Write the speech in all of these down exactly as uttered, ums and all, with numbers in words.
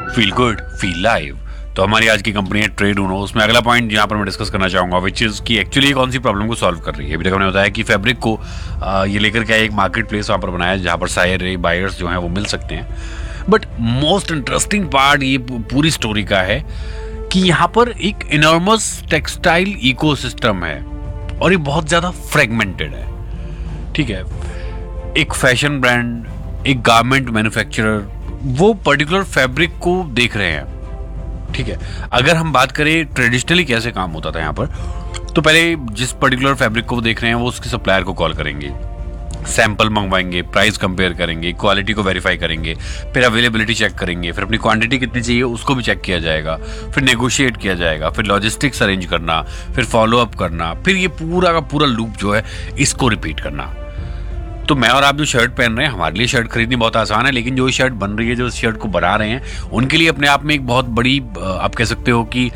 Feel good feel live. तो हमारी आज की कंपनी है ट्रेड उनो। उसमें अगला पॉइंट यहाँ पर मैं डिस्कस करना चाहूँगा विच इज़ कि एक्चुअली कौन सी प्रॉब्लम को सॉल्व कर रही है। अभी तक हमने बताया कि फैब्रिक को आ, ये लेकर के एक मार्केट प्लेस वहाँ पर बनाया है जहाँ पर सारे बायर्स जो हैं वो मिल सकते हैं। बट मोस्ट इंटरेस्टिंग पार्ट ये पूरी स्टोरी का है कि यहाँ पर एक इनॉर्मस टेक्सटाइल इकोसिस्टम है और ये बहुत ज़्यादा फ्रेगमेंटेड है। ठीक है, एक फैशन ब्रांड, एक गारमेंट मैन्युफैक्चरर वो पर्टिकुलर फैब्रिक को देख रहे हैं। ठीक है, अगर हम बात करें ट्रेडिशनली कैसे काम होता था यहाँ पर, तो पहले जिस पर्टिकुलर फैब्रिक को वो देख रहे हैं वो उसके सप्लायर को कॉल करेंगे, सैंपल मंगवाएंगे, प्राइस कंपेयर करेंगे, क्वालिटी को वेरीफाई करेंगे, फिर अवेलेबिलिटी चेक करेंगे, फिर अपनी क्वांटिटी कितनी चाहिए उसको भी चेक किया जाएगा, फिर नेगोशिएट किया जाएगा, फिर लॉजिस्टिक्स अरेंज करना, फिर फॉलो अप करना, फिर ये पूरा का पूरा लूप जो है इसको रिपीट करना। तो मैं और आप जो शर्ट पहन रहे हैं, हमारे लिए शर्ट खरीदनी बहुत आसान है, लेकिन जो शर्ट बन रही है, जो शर्ट को बना रहे हैं, उनके लिए अपने आप में एक बहुत बड़ी आप कह सकते हो कि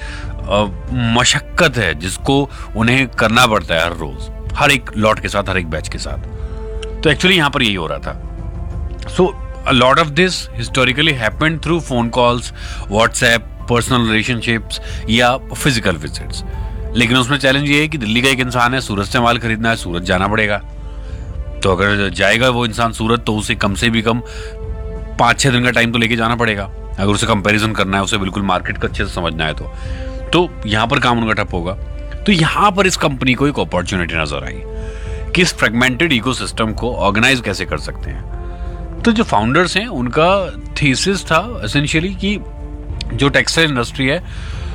मशक्कत है जिसको उन्हें करना पड़ता है हर रोज, हर एक लॉट के साथ, हर एक बैच के साथ। तो एक्चुअली यहाँ पर यही हो रहा था। सो a lot of this historically happened through phone calls, WhatsApp, personal relationships या फिजिकल विजिट्स। लेकिन उसमें चैलेंज ये है कि दिल्ली का एक इंसान है, सूरत से माल खरीदना है, सूरत जाना पड़ेगा। तो अगर जाएगा वो इंसान सूरत तो उसे कम से भी कम पाँच छः दिन का टाइम तो लेके जाना पड़ेगा, अगर उसे कंपैरिजन करना है, उसे बिल्कुल मार्केट को अच्छे से समझना है तो तो यहाँ पर काम उनका ठप होगा। तो यहाँ पर इस कंपनी को एक अपॉर्चुनिटी नजर आई कि इस फ्रेगमेंटेड इकोसिस्टम को ऑर्गेनाइज कैसे कर सकते हैं। तो जो फाउंडर्स हैं उनका थीसिस था एसेंशियली कि जो टेक्सटाइल इंडस्ट्री है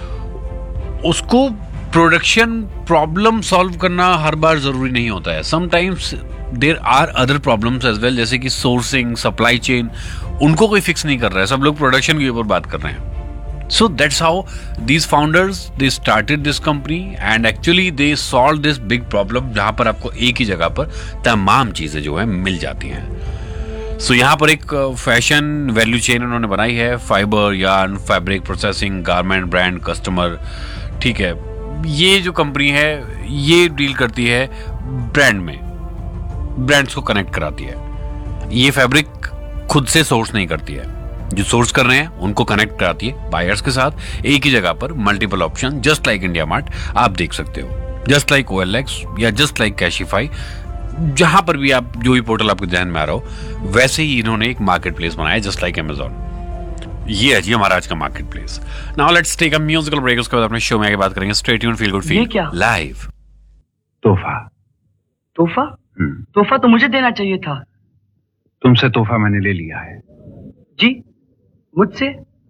उसको प्रोडक्शन प्रॉब्लम सॉल्व करना हर बार जरूरी नहीं होता है। Sometimes there are other problems as well, जैसे कि सोर्सिंग, सप्लाई चेन, उनको कोई फिक्स नहीं कर रहा है, सब लोग प्रोडक्शन के ऊपर बात कर रहे हैं। So that's how these founders they started this company and actually they solve this big problem जहां पर आपको एक ही जगह पर तमाम चीजें जो है मिल जाती हैं। सो so, यहाँ पर एक फैशन वैल्यू चेन उन्होंने बनाई है, fibre, yarn, fabric, processing, garment, brand, customer. ठीक है, ये जो कंपनी है ये डील करती है ब्रांड में, ब्रांड्स को कनेक्ट कराती है। ये फैब्रिक खुद से सोर्स नहीं करती है, जो सोर्स कर रहे हैं उनको कनेक्ट कराती है बायर्स के साथ एक ही जगह पर, multiple option, just like India mart आप देख सकते हो, just like O L x या जस्ट लाइक कैशिफाई, जहां पर भी आप जो भी पोर्टल आपके ध्यान में आ रहा हो, वैसे ही इन्होंने एक मार्केट प्लेस बनाया जस्ट लाइक अमेजॉन। ये है जी हमारा आज का market place. Now let's take a musical break, उसके बाद अपने शो में आगे बात करेंगे। Stay tuned, feel good feel live. तोहफा तोहफा तोहफा तो मुझे देना चाहिए था। तुमसे तोहफा मैंने ले लिया है। जी, मुझसे?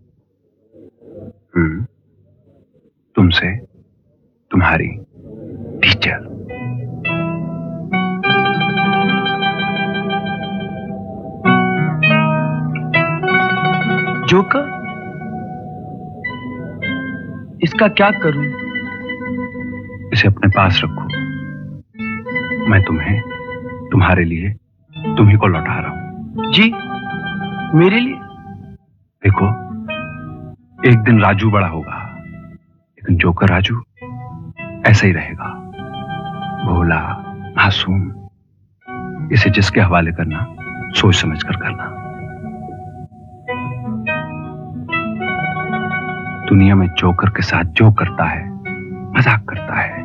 हम्म तुमसे तुम्हारी टीचर। जोकर, इसका क्या करूं? इसे अपने पास रखो, मैं तुम्हें तुम्हारे लिए तुम्ही को लौटा रहा हूं। जी, मेरे लिए? देखो, एक दिन राजू बड़ा होगा, लेकिन जोकर राजू ऐसा ही रहेगा, भोला, मासूम। इसे जिसके हवाले करना सोच समझ कर करना। दुनिया में जोकर के साथ जो करता है मजाक करता है,